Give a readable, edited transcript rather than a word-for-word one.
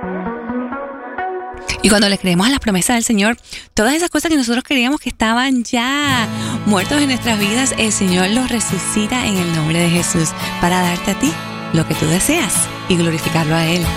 Y cuando le creemos a las promesas del Señor, todas esas cosas que nosotros creíamos que estaban ya muertos en nuestras vidas, el Señor los resucita en el nombre de Jesús para darte a ti lo que tú deseas y glorificarlo a Él.